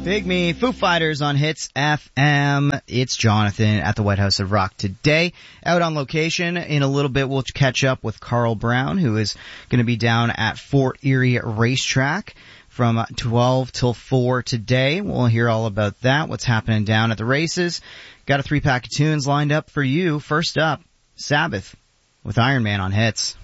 Pygmy, Foo Fighters on Hits FM. It's Jonathan at the White House of Rock today. Out on location. In a little bit, we'll catch up with Carl Brown, who is going to be down at Fort Erie Racetrack from 12 till 4 today. We'll hear all about that, what's happening down at the races. Got a 3-pack of tunes lined up for you. First up, Sabbath with Iron Man on Hits.